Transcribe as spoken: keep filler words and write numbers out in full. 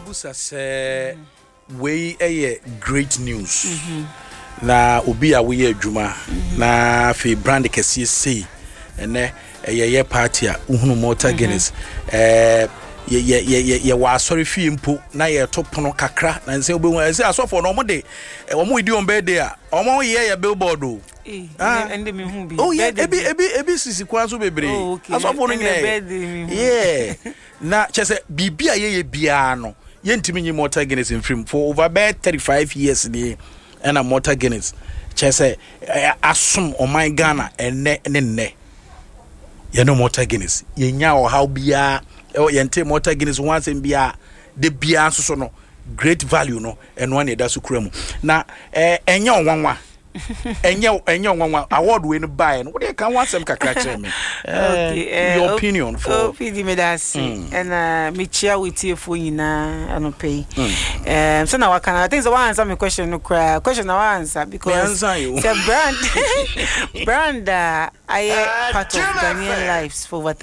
Mebusa say we a great news. Na obi a we adwuma na fe brand kese sei ene ye party a uhunu Malta Guinness eh ye ye ye ye wa sorry fi mpo na ye to pono kakra na nse obi wan se asofo no mo de omo idi on birthday a omo ye ye billboard o eh ende me hu bi oh yeah ebi ebi ebi sisi kwa so bebre asofo no nyina yeah na chese bibia ye ye bia no ye ntimi nyi Malta Guinness in film for over about thirty-five years ni and a Malta Guinness chese asum o my Ghana enne enne ye no Malta Guinness ye nya o how bia e ye ntimi Malta Guinness once en bia de bia so so no great value no eno na da so kura mu na eh enya onwanwa enya enya onwanwa award we no buy no we can want some kakra chere me okay your opinion for oh pidi me da si and uh me chia with you for yina I no pay um so now I can I think the one answer me question no cry question no answer because the brand brand uh, I part of Ghanaian lives for over